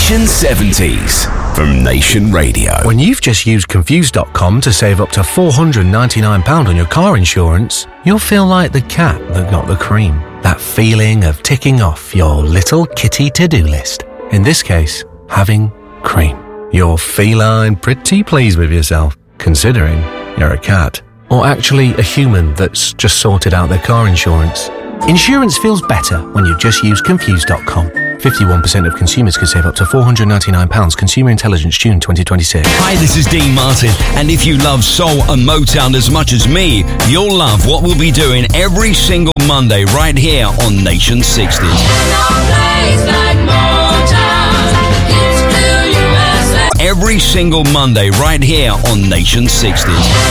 Nation 70s from Nation Radio. When you've just used Confused.com to save up to £499 on your car insurance, you'll feel like the cat that got the cream. That feeling of ticking off your little kitty to-do list. In this case, having cream. You're feline pretty pleased with yourself, considering you're a cat. Or actually a human that's just sorted out their car insurance. Insurance feels better when you just use Confused.com. 51% of consumers could save up to £499. Consumer Intelligence, June 2026. Hi, this is Dean Martin, and if you love soul and Motown as much as me, you'll love what we'll be doing every single Monday right here on Nation 60s. Every single Monday right here on Nation 60s.